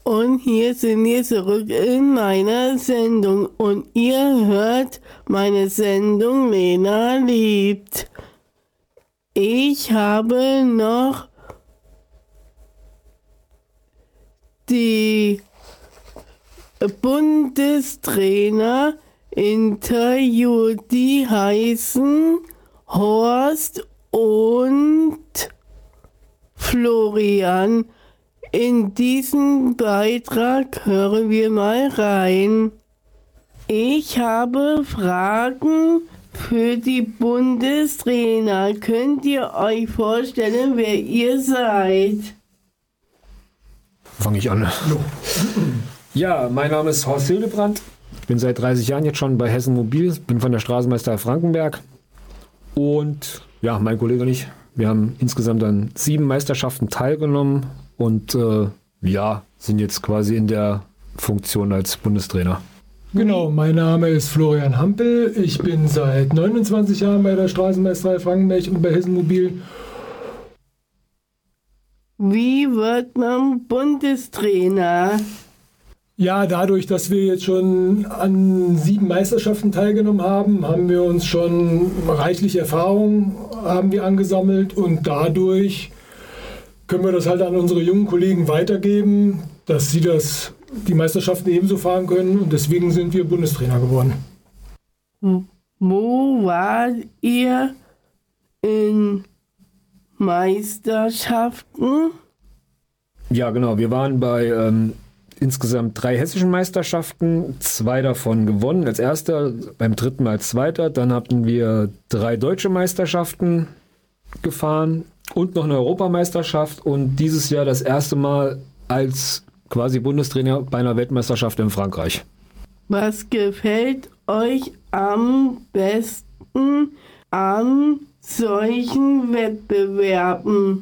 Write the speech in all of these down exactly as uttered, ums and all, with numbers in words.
Und hier sind wir zurück in meiner Sendung und ihr hört meine Sendung Lena liebt. Ich habe noch die Bundestrainer interviewt, die heißen Horst und Florian. In diesen Beitrag hören wir mal rein. Ich habe Fragen für die Bundestrainer. Könnt ihr euch vorstellen, wer ihr seid? Fange ich an. Ja, mein Name ist Horst Hildebrand. Ich bin seit dreißig Jahren jetzt schon bei Hessen Mobil. Bin von der Straßenmeisterei Frankenberg. Und ja, mein Kollege und ich, wir haben insgesamt an sieben Meisterschaften teilgenommen. Und äh, ja, sind jetzt quasi in der Funktion als Bundestrainer. Genau, mein Name ist Florian Hampel. Ich bin seit neunundzwanzig Jahren bei der Straßenmeisterei Frankenberg und bei Hessen Mobil. Wie wird man Bundestrainer? Ja, dadurch, dass wir jetzt schon an sieben Meisterschaften teilgenommen haben, haben wir uns schon reichlich Erfahrung haben wir angesammelt und dadurch können wir das halt an unsere jungen Kollegen weitergeben, dass sie das, die Meisterschaften ebenso fahren können und deswegen sind wir Bundestrainer geworden. Wo wart ihr in Meisterschaften? Ja, genau. Wir waren bei ähm, insgesamt drei hessischen Meisterschaften, zwei davon gewonnen als erster, beim dritten Mal als zweiter. Dann hatten wir drei deutsche Meisterschaften gefahren und noch eine Europameisterschaft und dieses Jahr das erste Mal als quasi Bundestrainer bei einer Weltmeisterschaft in Frankreich. Was gefällt euch am besten an solchen Wettbewerben?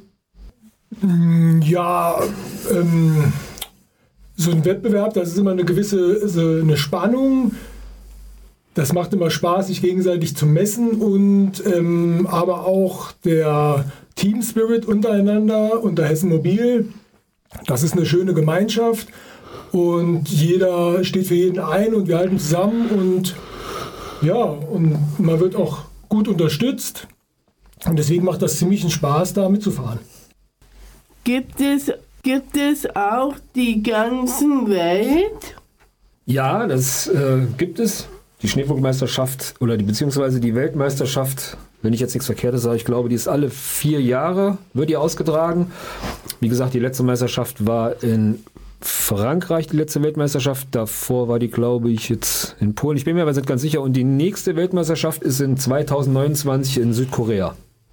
Ja, ähm, so ein Wettbewerb, das ist immer eine gewisse so eine Spannung. Das macht immer Spaß, sich gegenseitig zu messen und ähm, aber auch der Team Spirit untereinander unter Hessen Mobil. Das ist eine schöne Gemeinschaft und jeder steht für jeden ein und wir halten zusammen und ja, und man wird auch gut unterstützt und deswegen macht das ziemlich einen Spaß, da mitzufahren. Gibt es, gibt es auch die ganze Welt? Ja, das äh, gibt es. Die Schneeflugmeisterschaft oder die beziehungsweise die Weltmeisterschaft, wenn ich jetzt nichts Verkehrtes sage, ich glaube, die ist alle vier Jahre, wird die ausgetragen. Wie gesagt, die letzte Meisterschaft war in Frankreich, die letzte Weltmeisterschaft. Davor war die, glaube ich, jetzt in Polen. Ich bin mir aber nicht ganz sicher. Und die nächste Weltmeisterschaft ist in zweitausendneunundzwanzig in Südkorea.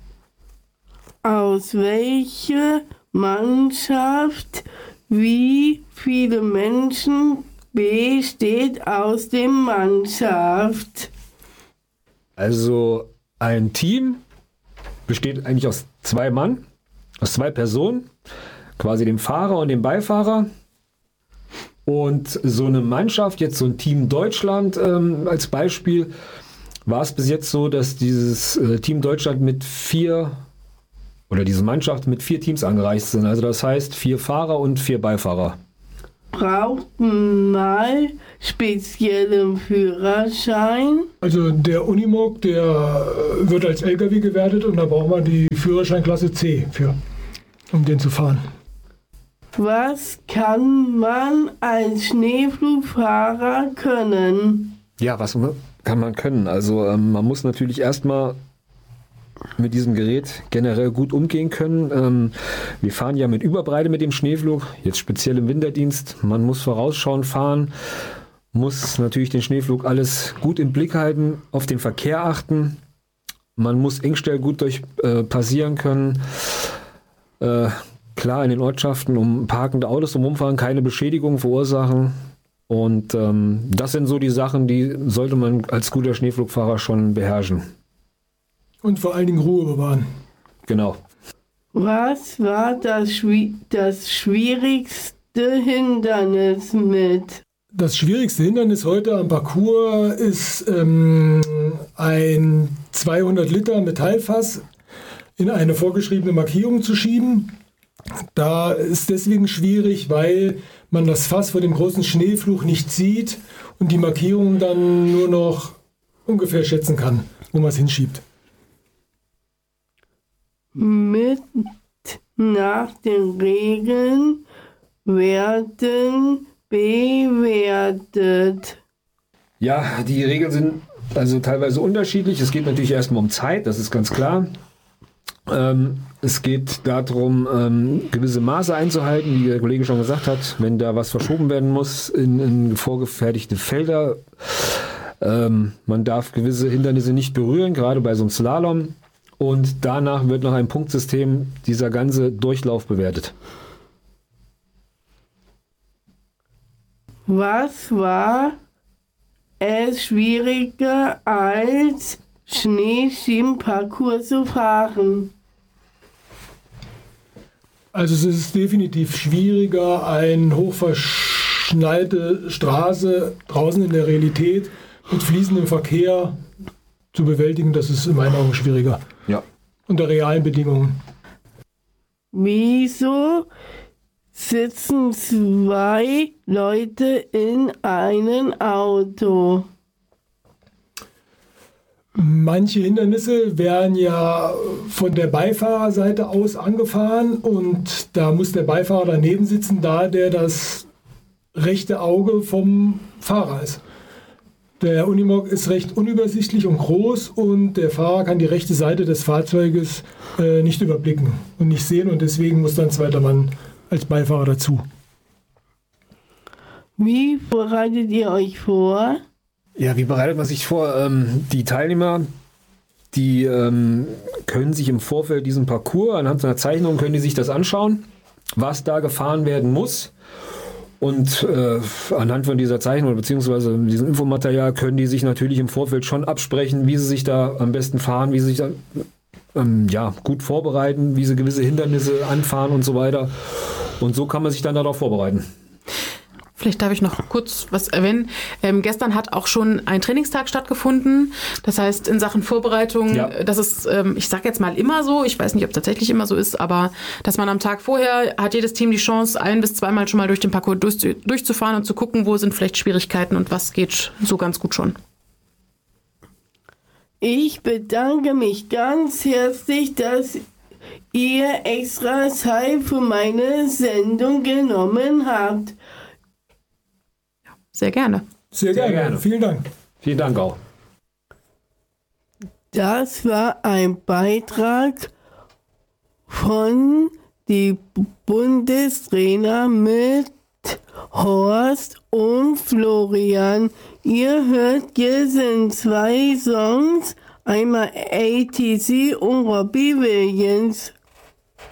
Aus welcher Mannschaft, wie viele Menschen besteht aus der Mannschaft? Also ein Team besteht eigentlich aus zwei Mann, aus zwei Personen, quasi dem Fahrer und dem Beifahrer. Und so eine Mannschaft, jetzt so ein Team Deutschland ähm, als Beispiel, war es bis jetzt so, dass dieses äh, Team Deutschland mit vier oder diese Mannschaft mit vier Teams angereist sind. Also das heißt vier Fahrer und vier Beifahrer. Braucht man mal speziellen Führerschein? Also der Unimog, der wird als L K W gewertet und da braucht man die Führerscheinklasse C für, um den zu fahren. Was kann man als Schneeflugfahrer können? Ja, was kann man können? Also ähm, man muss natürlich erstmal mit diesem Gerät generell gut umgehen können. Ähm, wir fahren ja mit Überbreite mit dem Schneeflug, jetzt speziell im Winterdienst. Man muss vorausschauend fahren, muss natürlich den Schneeflug alles gut im Blick halten, auf den Verkehr achten. Man muss Engstelle gut durch äh, passieren können. Äh, klar, in den Ortschaften um parkende Autos umfahren, keine Beschädigung verursachen. Und ähm, das sind so die Sachen, die sollte man als guter Schneeflugfahrer schon beherrschen. Und vor allen Dingen Ruhe bewahren. Genau. Was war das, Schwi- das schwierigste Hindernis mit? Das schwierigste Hindernis heute am Parcours ist ähm, ein zweihundert Liter Metallfass in eine vorgeschriebene Markierung zu schieben. Da ist deswegen schwierig, weil man das Fass vor dem großen Schneeflug nicht sieht und die Markierung dann nur noch ungefähr schätzen kann, wo man es hinschiebt. Mit nach den Regeln werden bewertet. Ja, die Regeln sind also teilweise unterschiedlich. Es geht natürlich erstmal um Zeit, das ist ganz klar. Ähm, es geht darum, ähm, gewisse Maße einzuhalten, wie der Kollege schon gesagt hat, wenn da was verschoben werden muss in, in vorgefertigte Felder. Ähm, man darf gewisse Hindernisse nicht berühren, gerade bei so einem Slalom. Und danach wird nach einem Punktsystem dieser ganze Durchlauf bewertet. Was war es schwieriger als Schneeschienenparcours zu fahren? Also es ist definitiv schwieriger, eine hochverschneite Straße draußen in der Realität mit fließendem Verkehr zu bewältigen. Das ist in meinen Augen schwieriger. Ja. Unter realen Bedingungen. Wieso sitzen zwei Leute in einem Auto? Manche Hindernisse werden ja von der Beifahrerseite aus angefahren und da muss der Beifahrer daneben sitzen, da der das rechte Auge vom Fahrer ist. Der Unimog ist recht unübersichtlich und groß und der Fahrer kann die rechte Seite des Fahrzeuges äh, nicht überblicken und nicht sehen und deswegen muss dann ein zweiter Mann als Beifahrer dazu. Wie bereitet ihr euch vor? Ja, wie bereitet man sich vor? Ähm, die Teilnehmer, die ähm, können sich im Vorfeld diesen Parcours anhand einer Zeichnung, können die sich das anschauen, was da gefahren werden muss. Und äh, anhand von dieser Zeichnung beziehungsweise diesem Infomaterial können die sich natürlich im Vorfeld schon absprechen, wie sie sich da am besten fahren, wie sie sich da ähm, ja, gut vorbereiten, wie sie gewisse Hindernisse anfahren und so weiter. Und so kann man sich dann darauf vorbereiten. Vielleicht darf ich noch kurz was erwähnen. Ähm, gestern hat auch schon ein Trainingstag stattgefunden. Das heißt, in Sachen Vorbereitung, ja. das ist, ähm, ich sage jetzt mal immer so, ich weiß nicht, ob es tatsächlich immer so ist, aber dass man am Tag vorher hat jedes Team die Chance, ein- bis zweimal schon mal durch den Parcours durch, durchzufahren und zu gucken, wo sind vielleicht Schwierigkeiten und was geht so ganz gut schon. Ich bedanke mich ganz herzlich, dass ihr extra Zeit für meine Sendung genommen habt. Sehr gerne. Sehr, Sehr gerne. gerne. Vielen Dank. Vielen Dank auch. Das war ein Beitrag von die Bundestrainer mit Horst und Florian. Ihr hört jetzt in zwei Songs, einmal A T C und Robbie Williams.